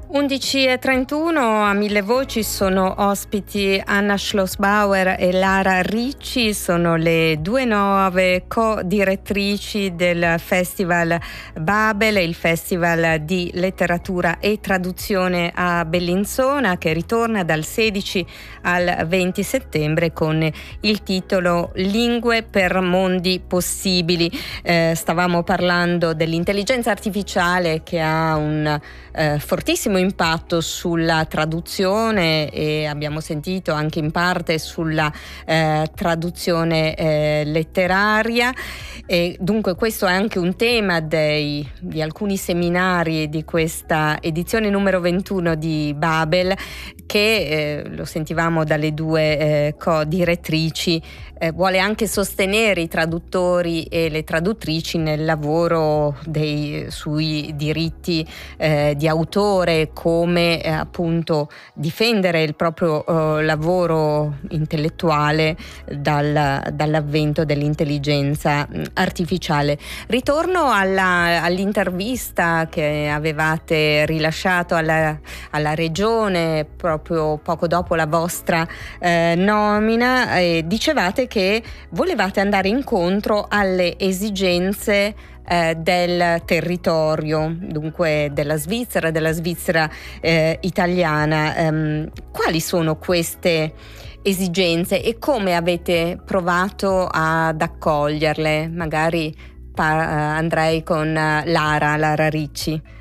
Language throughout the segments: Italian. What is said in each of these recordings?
11:31 a Mille Voci sono ospiti Anna Schlossbauer e Lara Ricci, sono le due nuove co-direttrici del Festival Babel, il Festival di letteratura e traduzione a Bellinzona, che ritorna dal 16 al 20 settembre con il titolo Lingue per mondi possibili. Stavamo parlando dell'intelligenza artificiale che ha un fortissimo impatto sulla traduzione e abbiamo sentito anche in parte sulla traduzione letteraria, e dunque questo è anche un tema di alcuni seminari di questa edizione numero 21 di Babel, che lo sentivamo dalle due co-direttrici, vuole anche sostenere i traduttori e le traduttrici nel lavoro sui diritti di autore, come appunto difendere il proprio lavoro intellettuale dall'avvento dell'intelligenza artificiale. Ritorno all'intervista che avevate rilasciato alla regione proprio poco dopo la vostra nomina, e dicevate che volevate andare incontro alle esigenze del territorio, dunque della Svizzera italiana. Quali sono queste esigenze e come avete provato ad accoglierle? Magari andrei con Lara Ricci.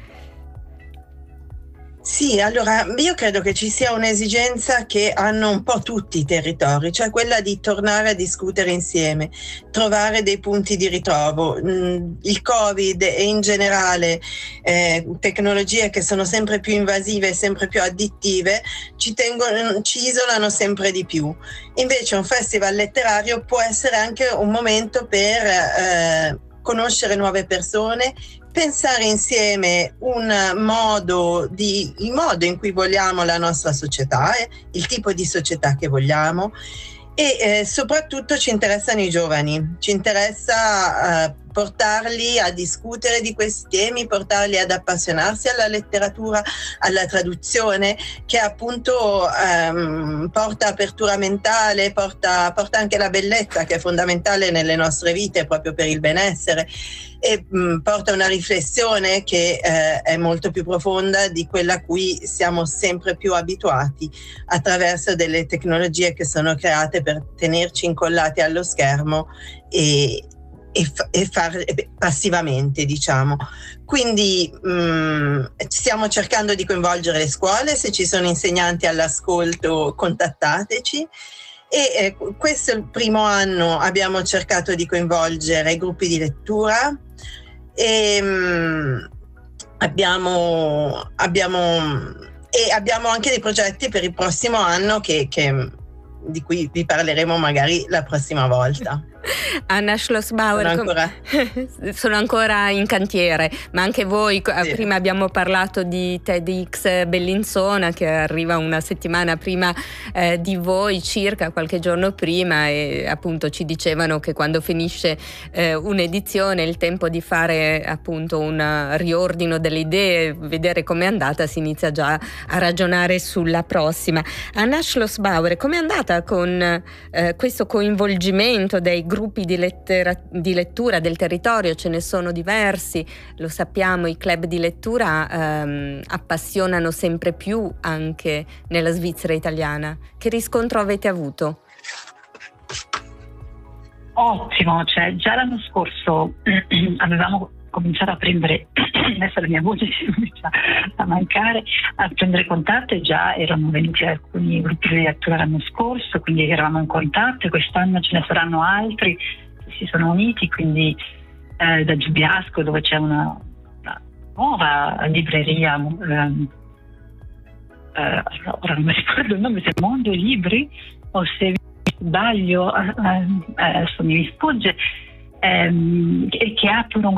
Sì, allora io credo che ci sia un'esigenza che hanno un po' tutti i territori, cioè quella di tornare a discutere insieme, trovare dei punti di ritrovo. Il Covid e in generale tecnologie che sono sempre più invasive e sempre più addittive ci isolano sempre di più. Invece un festival letterario può essere anche un momento per conoscere nuove persone, pensare insieme il modo in cui vogliamo la nostra società, il tipo di società che vogliamo, e soprattutto ci interessano i giovani, ci interessa portarli a discutere di questi temi, portarli ad appassionarsi alla letteratura, alla traduzione, che appunto porta apertura mentale, porta anche la bellezza, che è fondamentale nelle nostre vite proprio per il benessere, e porta una riflessione che è molto più profonda di quella a cui siamo sempre più abituati attraverso delle tecnologie che sono create per tenerci incollati allo schermo e fare passivamente, diciamo. Quindi stiamo cercando di coinvolgere le scuole. Se ci sono insegnanti all'ascolto, contattateci. E questo è il primo anno, abbiamo cercato di coinvolgere i gruppi di lettura e abbiamo anche dei progetti per il prossimo anno di cui vi parleremo magari la prossima volta. Anna Schlossbauer, sono ancora in cantiere, ma anche voi, sì. Prima abbiamo parlato di TEDx Bellinzona, che arriva una settimana prima di voi, circa qualche giorno prima, e appunto ci dicevano che quando finisce un'edizione è il tempo di fare appunto un riordino delle idee, vedere com'è andata, si inizia già a ragionare sulla prossima. Anna Schlossbauer, com'è andata con questo coinvolgimento dei gruppi di lettura del territorio? Ce ne sono diversi, lo sappiamo, i club di lettura appassionano sempre più anche nella Svizzera italiana. Che riscontro avete avuto? Ottimo, cioè già l'anno scorso avevamo cominciato a prendere, adesso la mia voce si comincia a mancare, a prendere contatto, e già erano venuti alcuni gruppi di lettura l'anno scorso, quindi eravamo in contatto, e quest'anno ce ne saranno altri che si sono uniti, quindi da Giubiasco, dove c'è una nuova libreria, ora non mi ricordo il nome, se è Mondo Libri o se sbaglio, adesso mi sfugge, che aprono